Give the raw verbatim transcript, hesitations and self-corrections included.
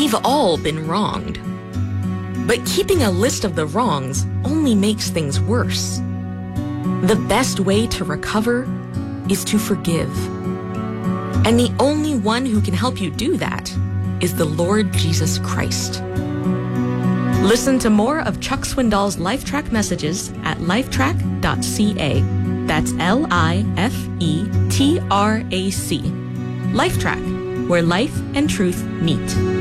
We've all been wronged. But keeping a list of the wrongs only makes things worse. The best way to recover is to forgive. And the only one who can help you do that is the Lord Jesus Christ. Listen to more of Chuck Swindoll's LifeTrack messages at lifetrack dot c a. That's L I F E T R A C. LifeTrack, where life and truth meet.